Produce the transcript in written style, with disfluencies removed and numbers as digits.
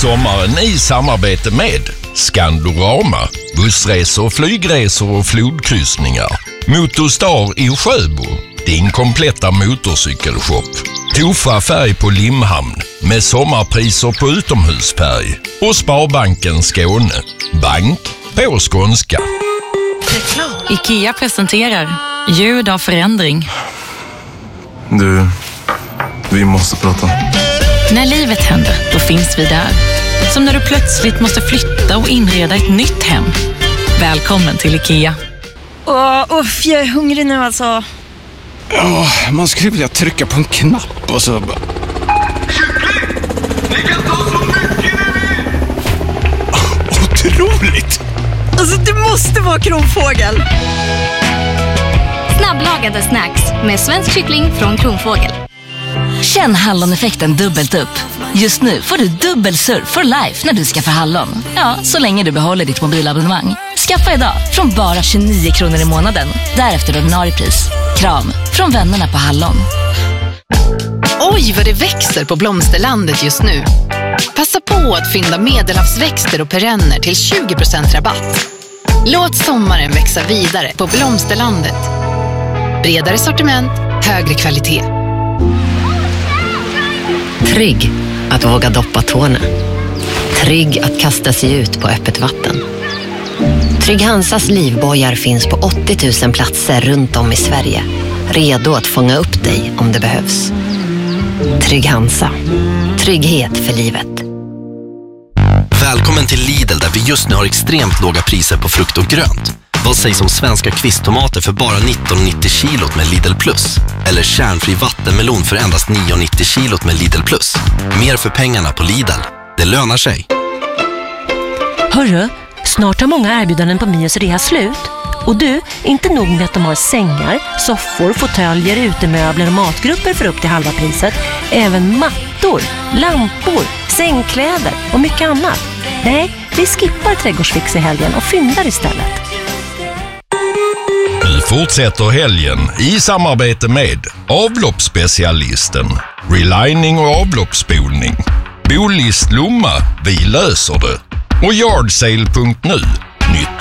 Sommaren i samarbete med Skandorama, bussresor, flygresor och flodkryssningar. Motorstar i Sjöbo, din kompletta motorcykelshop. Tofa färg på Limhamn med sommarpriser på utomhusfärg. Och Sparbanken Skåne, bank på skånska. IKEA presenterar ljud av förändring. Du, vi måste prata. När livet händer, då finns vi där. Som när du plötsligt måste flytta och inreda ett nytt hem. Välkommen till IKEA. Jag är hungrig nu alltså. Man skulle vilja trycka på en knapp och så... Kyckling! Ni kan ta så mycket ni vill! Otroligt! Alltså det måste vara Kronfågel. Snabblagade snacks med svensk kyckling från Kronfågel. Känn halloneffekten dubbelt upp. Just nu får du dubbel surf for life när du skaffar hallon. Ja, så länge du behåller ditt mobilabonnemang. Skaffa idag från bara 29 kronor i månaden. Därefter ordinarie pris. Kram från vännerna på Hallon. Oj, vad det växer på Blomsterlandet just nu. Passa på att fynda medelhavsväxter och perenner till 20% rabatt. Låt sommaren växa vidare på Blomsterlandet. Bredare sortiment, högre kvalitet. Trygg att våga doppa tårna. Trygg att kasta sig ut på öppet vatten. Trygg Hansas livbojar finns på 80 000 platser runt om i Sverige. Redo att fånga upp dig om det behövs. Trygg Hansa. Trygghet för livet. Välkommen till Lidl där vi just nu har extremt låga priser på frukt och grönt. Vad sägs om svenska kvisttomater för bara 19,90 kilot med Lidl Plus? Eller kärnfri vattenmelon för endast 9,90 kilot med Lidl Plus? Mer för pengarna på Lidl. Det lönar sig. Hörru, snart har många erbjudanden på Mios rea slut. Och du, inte nog med att de har sängar, soffor, fåtöljer, utemöbler och matgrupper för upp till halva priset. Även mattor, lampor, sängkläder och mycket annat. Nej, vi skippar Trädgårdsfix i helgen och fyndar istället. Vi fortsätter helgen i samarbete med avloppsspecialisten, relining och avloppsspolning. Bolist Lomma, vi löser det. Och yardsale.nu,